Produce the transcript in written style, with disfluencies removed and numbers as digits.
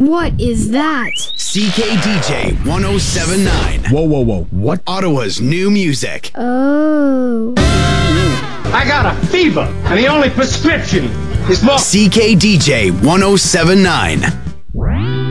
What is that? CKDJ 1079. Whoa. What? Ottawa's new music. Oh. I got a fever, and the only prescription is more. CKDJ 1079.